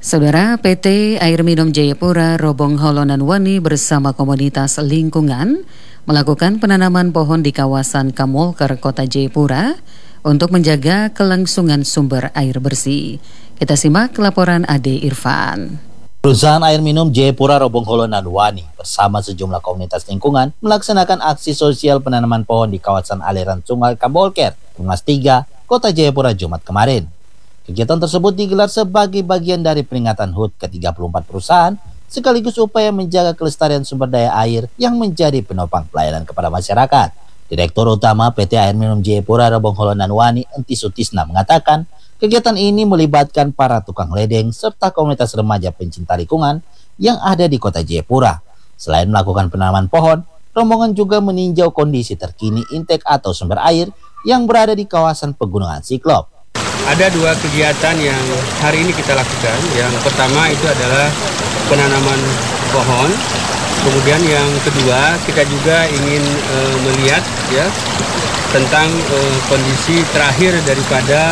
Saudara, PT Air Minum Jayapura Robong Holonan Wani bersama komunitas lingkungan melakukan penanaman pohon di kawasan Kamolker, Kota Jayapura untuk menjaga kelangsungan sumber air bersih. Kita simak laporan Ade Irfan. Perusahaan air minum Jayapura Robong Holonan Wani bersama sejumlah komunitas lingkungan melaksanakan aksi sosial penanaman pohon di kawasan aliran sungai Kamolker, Tunas 3, Kota Jayapura Jumat kemarin. Kegiatan tersebut digelar sebagai bagian dari peringatan HUT ke-34 perusahaan sekaligus upaya menjaga kelestarian sumber daya air yang menjadi penopang pelayanan kepada masyarakat. Direktur Utama PT Air Minum Jayapura Robong Holonan Wani, Enti Sutisna, mengatakan kegiatan ini melibatkan para tukang ledeng serta komunitas remaja pencinta lingkungan yang ada di Kota Jayapura. Selain melakukan penanaman pohon, rombongan juga meninjau kondisi terkini intake atau sumber air yang berada di kawasan Pegunungan Siklop. Ada dua kegiatan yang hari ini kita lakukan. Yang pertama itu adalah penanaman pohon. Kemudian yang kedua kita juga ingin melihat ya tentang kondisi terakhir daripada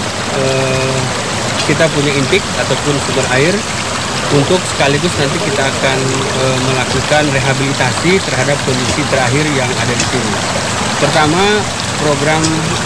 kita punya intake ataupun sumber air, untuk sekaligus nanti kita akan melakukan rehabilitasi terhadap kondisi terakhir yang ada di sini. Pertama, program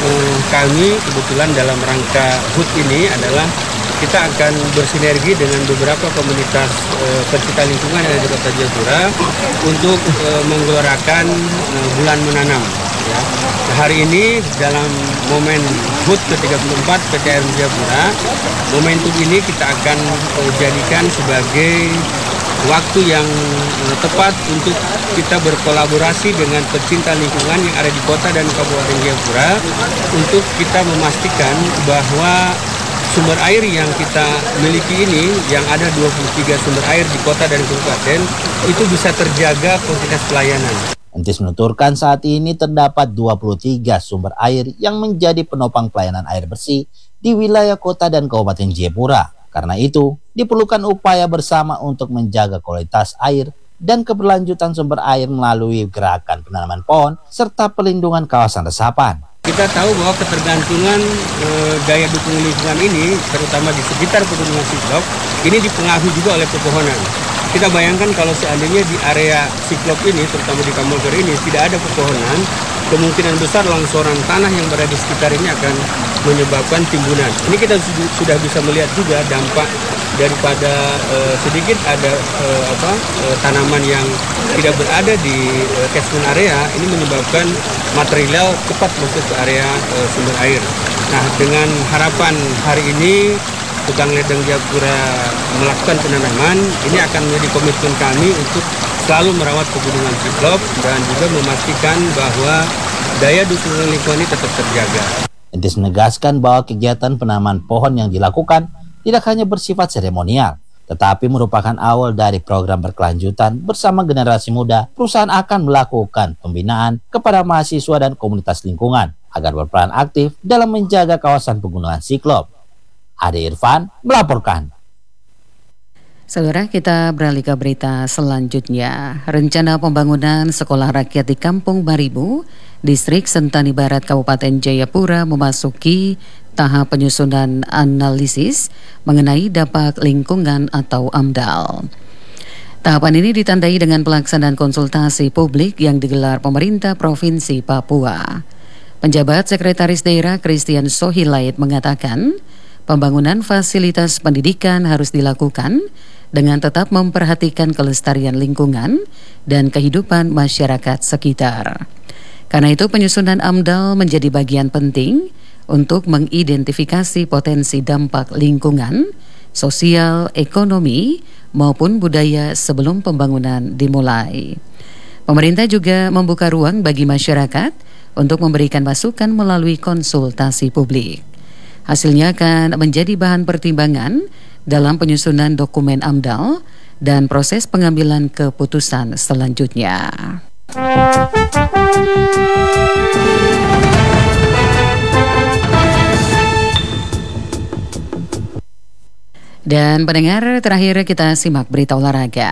kami kebetulan dalam rangka HUT ini adalah kita akan bersinergi dengan beberapa komunitas pencinta lingkungan yang ada di Kota Jayapura untuk menggelorakan bulan menanam. Ya. Nah, hari ini dalam momen HUT ke-34 PT Air Minum Jayapura, momentum ini kita akan jadikan sebagai waktu yang tepat untuk kita berkolaborasi dengan pecinta lingkungan yang ada di kota dan Kabupaten Jayapura untuk kita memastikan bahwa sumber air yang kita miliki ini, yang ada 23 sumber air di kota dan kabupaten, itu bisa terjaga kualitas pelayanan. Entis menuturkan saat ini terdapat 23 sumber air yang menjadi penopang pelayanan air bersih di wilayah kota dan Kabupaten Jayapura. Karena itu, diperlukan upaya bersama untuk menjaga kualitas air dan keberlanjutan sumber air melalui gerakan penanaman pohon serta pelindungan kawasan resapan. Kita tahu bahwa ketergantungan daya dukung lingkungan ini, terutama di sekitar Pegunungan Siklop, ini dipengaruhi juga oleh pepohonan. Kita bayangkan kalau seandainya di area Siklop ini, terutama di Kamolker ini, tidak ada pepohonan, kemungkinan besar longsoran tanah yang berada di sekitar ini akan menyebabkan timbunan. Ini kita sudah bisa melihat juga dampak daripada sedikit ada tanaman yang tidak berada di catchment area, ini menyebabkan material cepat masuk ke area sumber air. Nah, dengan harapan hari ini tukang ledeng Jayapura melakukan penanaman, ini akan menjadi komitmen kami untuk selalu merawat Pegunungan Siklop dan juga memastikan bahwa daya dukung lingkungan ini tetap terjaga. Entis menegaskan bahwa kegiatan penanaman pohon yang dilakukan tidak hanya bersifat seremonial, tetapi merupakan awal dari program berkelanjutan bersama generasi muda. Perusahaan akan melakukan pembinaan kepada mahasiswa dan komunitas lingkungan agar berperan aktif dalam menjaga kawasan Pegunungan Siklop. Ade Irfan melaporkan. Saudara, kita beralih ke berita selanjutnya. Rencana pembangunan sekolah rakyat di Kampung Baribu, Distrik Sentani Barat, Kabupaten Jayapura memasuki tahap penyusunan analisis mengenai dampak lingkungan atau AMDAL. Tahapan ini ditandai dengan pelaksanaan konsultasi publik yang digelar pemerintah Provinsi Papua. Penjabat Sekretaris Daerah Christian Sohilait mengatakan, pembangunan fasilitas pendidikan harus dilakukan dengan tetap memperhatikan kelestarian lingkungan dan kehidupan masyarakat sekitar. Karena itu penyusunan AMDAL menjadi bagian penting untuk mengidentifikasi potensi dampak lingkungan, sosial, ekonomi, maupun budaya sebelum pembangunan dimulai. Pemerintah juga membuka ruang bagi masyarakat untuk memberikan masukan melalui konsultasi publik. Hasilnya akan menjadi bahan pertimbangan dalam penyusunan dokumen AMDAL dan proses pengambilan keputusan selanjutnya. Dan pendengar, terakhir kita simak berita olahraga.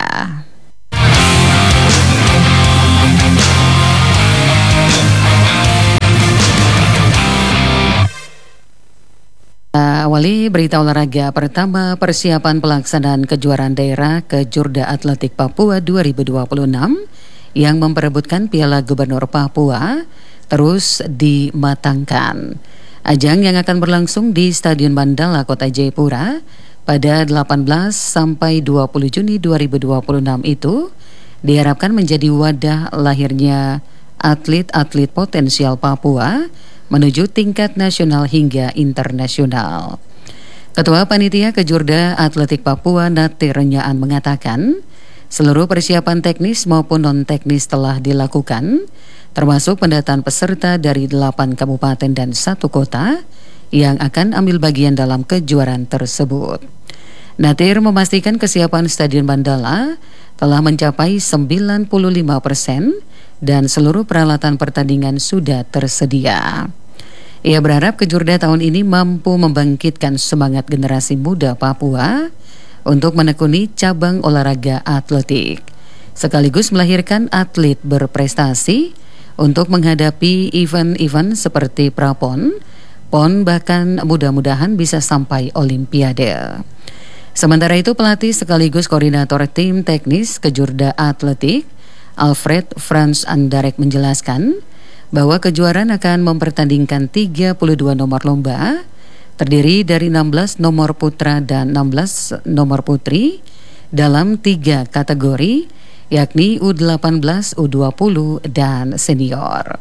Awali berita olahraga pertama, persiapan pelaksanaan kejuaraan daerah Kejurda Atletik Papua 2026 yang memperebutkan Piala Gubernur Papua terus dimatangkan. Ajang yang akan berlangsung di Stadion Mandala Kota Jayapura pada 18 sampai 20 Juni 2026 itu diharapkan menjadi wadah lahirnya atlet-atlet potensial Papua menuju tingkat nasional hingga internasional. Ketua Panitia Kejurda Atletik Papua Nate Renyaan mengatakan, seluruh persiapan teknis maupun non-teknis telah dilakukan, termasuk pendataan peserta dari 8 kabupaten dan 1 kota yang akan ambil bagian dalam kejuaraan tersebut. Natir memastikan kesiapan Stadion Mandala telah mencapai 95% dan seluruh peralatan pertandingan sudah tersedia. Ia berharap Kejurda tahun ini mampu membangkitkan semangat generasi muda Papua untuk menekuni cabang olahraga atletik, sekaligus melahirkan atlet berprestasi untuk menghadapi event-event seperti Prapon, PON, bahkan mudah-mudahan bisa sampai Olimpiade. Sementara itu, pelatih sekaligus koordinator tim teknis Kejurda Atletik, Alfred Franz Andarek menjelaskan bahwa kejuaraan akan mempertandingkan 32 nomor lomba, terdiri dari 16 nomor putra dan 16 nomor putri dalam 3 kategori, yakni U18, U20, dan senior.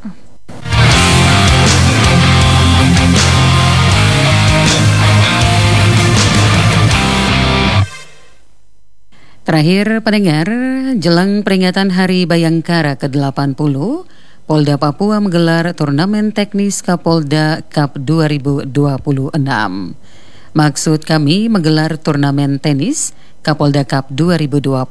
Terakhir pendengar, jelang peringatan Hari Bayangkara ke-80, Polda Papua menggelar turnamen teknis Kapolda Cup 2026. Maksud kami menggelar turnamen tenis Kapolda Cup 2026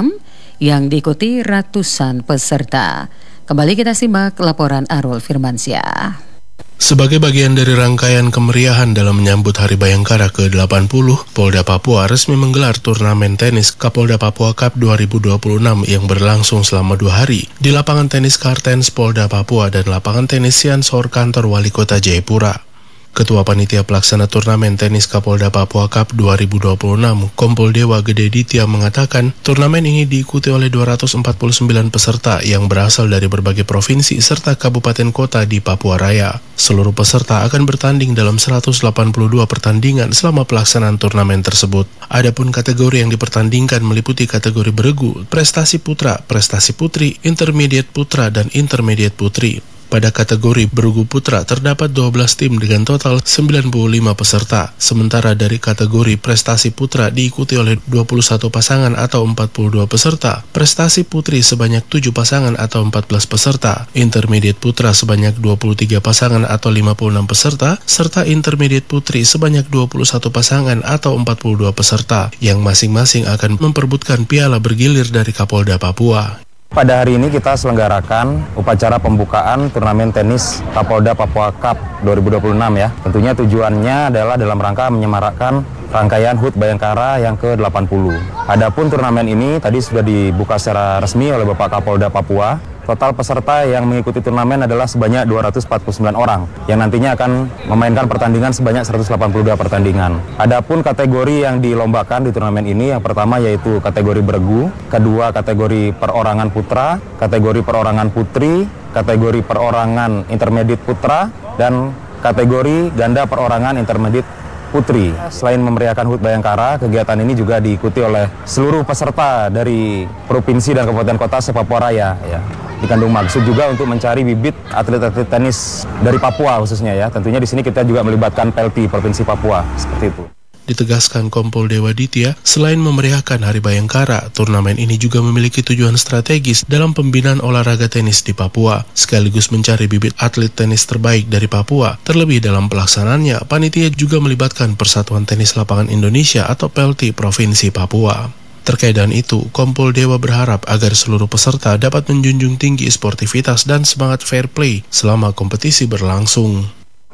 yang diikuti ratusan peserta. Kembali kita simak laporan Arul Firmansyah. Sebagai bagian dari rangkaian kemeriahan dalam menyambut Hari Bayangkara ke-80, Polda Papua resmi menggelar turnamen tenis Kapolda Papua Cup 2026 yang berlangsung selama 2 hari di lapangan tenis Kartens Polda Papua dan lapangan tenis Siansor kantor Wali Kota Jayapura. Ketua Panitia Pelaksana Turnamen Tenis Kapolda Papua Cup 2026, Kompol Dewa Gede Ditya mengatakan, turnamen ini diikuti oleh 249 peserta yang berasal dari berbagai provinsi serta kabupaten kota di Papua Raya. Seluruh peserta akan bertanding dalam 182 pertandingan selama pelaksanaan turnamen tersebut. Adapun kategori yang dipertandingkan meliputi kategori beregu, prestasi putra, prestasi putri, intermediate putra, dan intermediate putri. Pada kategori beregu putra terdapat 12 tim dengan total 95 peserta. Sementara dari kategori prestasi putra diikuti oleh 21 pasangan atau 42 peserta. Prestasi putri sebanyak 7 pasangan atau 14 peserta. Intermediate putra sebanyak 23 pasangan atau 56 peserta. Serta intermediate putri sebanyak 21 pasangan atau 42 peserta. Yang masing-masing akan memperebutkan piala bergilir dari Kapolda Papua. Pada hari ini kita selenggarakan upacara pembukaan turnamen tenis Kapolda Papua Cup 2026 ya. Tentunya tujuannya adalah dalam rangka menyemarakkan rangkaian HUT Bayangkara yang ke-80. Adapun turnamen ini tadi sudah dibuka secara resmi oleh Bapak Kapolda Papua. Total peserta yang mengikuti turnamen adalah sebanyak 249 orang yang nantinya akan memainkan pertandingan sebanyak 182 pertandingan. Adapun kategori yang dilombakan di turnamen ini, yang pertama yaitu kategori beregu, kedua kategori perorangan putra, kategori perorangan putri, kategori perorangan intermediate putra, dan kategori ganda perorangan intermediate putri. Selain memeriahkan HUT Bayangkara, kegiatan ini juga diikuti oleh seluruh peserta dari provinsi dan kabupaten kota se-Papua Raya ya. Dikandung maksud juga untuk mencari bibit atlet-atlet tenis dari Papua khususnya ya. Tentunya di sini kita juga melibatkan PELTI Provinsi Papua seperti itu. Ditegaskan Kompol Dewa Ditya, selain memeriahkan Hari Bayangkara, turnamen ini juga memiliki tujuan strategis dalam pembinaan olahraga tenis di Papua, sekaligus mencari bibit atlet tenis terbaik dari Papua. Terlebih dalam pelaksanaannya, panitia juga melibatkan Persatuan Tenis Lapangan Indonesia atau PELTI Provinsi Papua. Terkait dengan itu, Kompol Dewa berharap agar seluruh peserta dapat menjunjung tinggi sportivitas dan semangat fair play selama kompetisi berlangsung.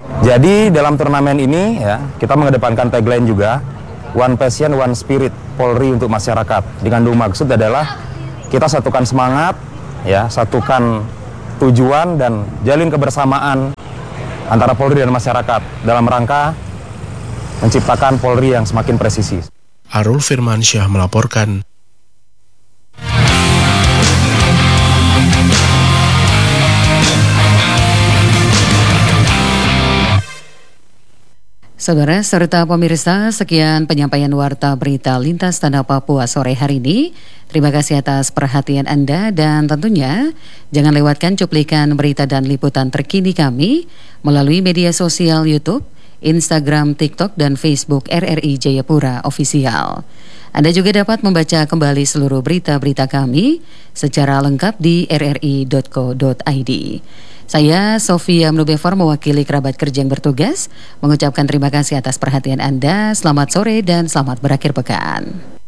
Jadi dalam turnamen ini ya, kita mengedepankan tagline juga, One Passion, One Spirit, Polri untuk masyarakat. Dikandung maksud adalah kita satukan semangat, ya, satukan tujuan dan jalin kebersamaan antara Polri dan masyarakat dalam rangka menciptakan Polri yang semakin presisi. Arul Firmansyah melaporkan. Saudara serta pemirsa, sekian penyampaian Warta Berita Lintas Tanah Papua sore hari ini. Terima kasih atas perhatian Anda dan tentunya jangan lewatkan cuplikan berita dan liputan terkini kami melalui media sosial YouTube, Instagram, TikTok, dan Facebook RRI Jayapura Official. Anda juga dapat membaca kembali seluruh berita-berita kami secara lengkap di rri.co.id. Saya Sofia Mnubevar mewakili kerabat kerja yang bertugas mengucapkan terima kasih atas perhatian Anda. Selamat sore dan selamat berakhir pekan.